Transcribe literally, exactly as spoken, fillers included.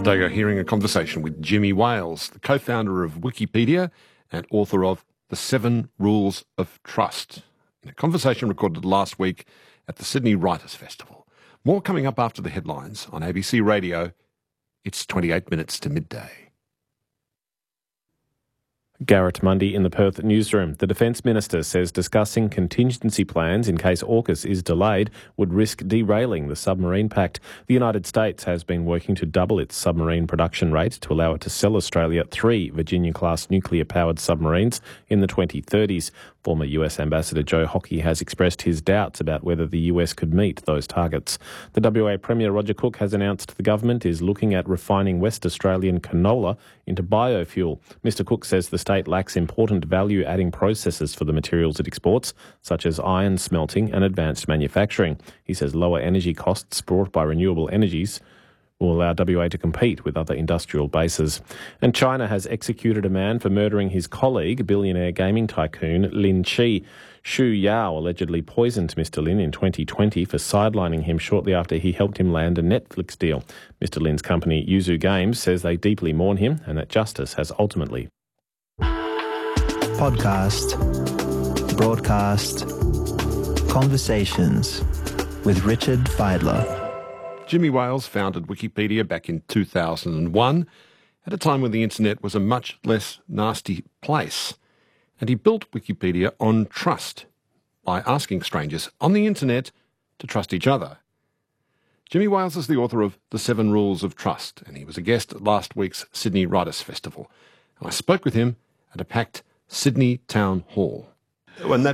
Dago hearing a conversation with Jimmy Wales, the co-founder of Wikipedia and author of The Seven Rules of Trust, in a conversation recorded last week at the Sydney Writers' Festival. More coming up after the headlines on A B C Radio. It's twenty-eight minutes to midday. Garrett Mundy in the Perth newsroom. The Defence Minister says discussing contingency plans in case AUKUS is delayed would risk derailing the submarine pact. The United States has been working to double its submarine production rate to allow it to sell Australia three Virginia-class nuclear-powered submarines in the twenty thirties. Former U S Ambassador Joe Hockey has expressed his doubts about whether the U S could meet those targets. The W A Premier Roger Cook has announced the government is looking at refining West Australian canola into biofuel. Mister Cook says the state lacks important value-adding processes for the materials it exports, such as iron smelting and advanced manufacturing. He says lower energy costs brought by renewable energies will allow W A to compete with other industrial bases. And China has executed a man for murdering his colleague, billionaire gaming tycoon Lin Chi. Xu Yao allegedly poisoned Mister Lin in twenty twenty for sidelining him shortly after he helped him land a Netflix deal. Mister Lin's company, Yuzu Games, says they deeply mourn him and that justice has ultimately... Podcast, broadcast, conversations with Richard Fidler. Jimmy Wales founded Wikipedia back in two thousand one, at a time when the internet was a much less nasty place. And he built Wikipedia on trust, by asking strangers on the internet to trust each other. Jimmy Wales is the author of The Seven Rules of Trust, and he was a guest at last week's Sydney Writers' Festival. And I spoke with him at a packed Sydney Town Hall. When that